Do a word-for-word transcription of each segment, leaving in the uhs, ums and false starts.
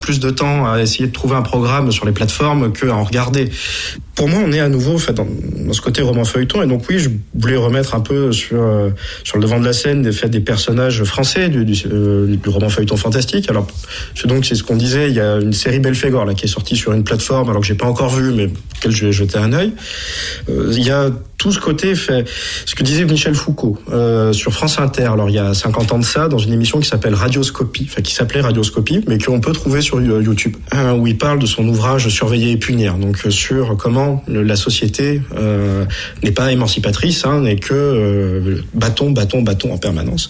plus de temps à essayer de trouver un programme sur les plateformes qu'à en regarder. Pour moi, on est à nouveau en fait, dans, dans ce côté roman feuilleton, et donc oui, je voulais remettre un peu sur euh, sur le devant de la scène des, fait, des personnages français du, du, euh, du roman feuilleton fantastique. Alors, donc c'est ce qu'on disait, il y a une série Belphégor là qui est sortie sur une plateforme, alors que j'ai pas encore vu, mais auquel je vais jeter un œil. Euh, il y a tout ce côté fait, ce que disait Michel Foucault euh, sur France Inter. Alors il y a cinquante ans de ça, dans une émission qui s'appelle Radioscopie, enfin qui s'appelait Radioscopie, mais qu'on peut trouver sur YouTube, hein, où il parle de son ouvrage Surveiller et punir, donc euh, sur comment le, la société euh, n'est pas émancipatrice, hein, n'est que euh, bâton, bâton, bâton en permanence,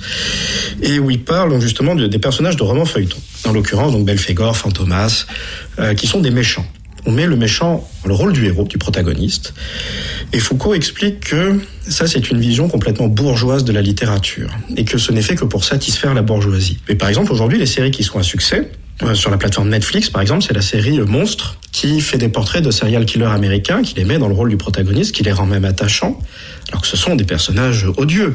et où il parle donc justement de, des personnages de romans feuilletons, en l'occurrence donc Belphégor, Fantomas, euh, qui sont des méchants. On met le méchant dans le rôle du héros, du protagoniste. Et Foucault explique que ça, c'est une vision complètement bourgeoise de la littérature. Et que ce n'est fait que pour satisfaire la bourgeoisie. Et par exemple, aujourd'hui, les séries qui sont un succès, euh, sur la plateforme Netflix, par exemple, c'est la série Monstre, qui fait des portraits de serial killers américains, qui les met dans le rôle du protagoniste, qui les rend même attachants, alors que ce sont des personnages odieux.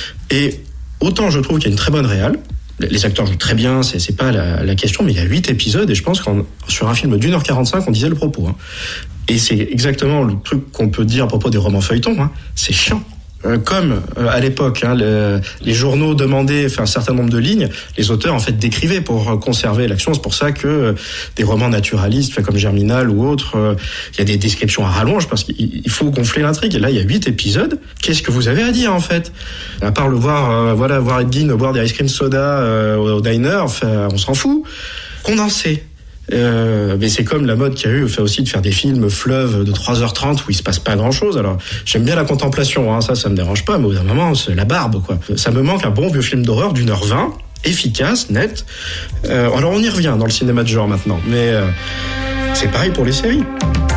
Et autant je trouve qu'il y a une très bonne réal, les acteurs jouent très bien, c'est, c'est pas la, la question, mais il y a huit épisodes, et je pense qu'en sur un film d'une heure quarante-cinq, on disait le propos. Hein. Et c'est exactement le truc qu'on peut dire à propos des romans feuilletons, hein. C'est chiant. Euh, comme euh, à l'époque, hein, le, les journaux demandaient enfin, un certain nombre de lignes, les auteurs en fait décrivaient pour euh, conserver l'action. C'est pour ça que euh, des romans naturalistes, fait, comme Germinal ou autres, il euh, y a des descriptions à rallonge parce qu'il il faut gonfler l'intrigue. Et là, il y a huit épisodes. Qu'est-ce que vous avez à dire en fait? À part le voir, euh, voilà, voir Edgin boire des ice cream soda euh, au, au diner, enfin, on s'en fout. Condensé. Euh, mais c'est comme la mode qu'il y a eu fait aussi de faire des films fleuves de trois heures trente où il se passe pas grand chose. Alors j'aime bien la contemplation, hein, ça ça me dérange pas, mais au bout d'un moment c'est la barbe quoi. Ça me manque un bon vieux film d'horreur d'une heure vingt, efficace, net. Euh, alors on y revient dans le cinéma de genre maintenant, mais euh, c'est pareil pour les séries.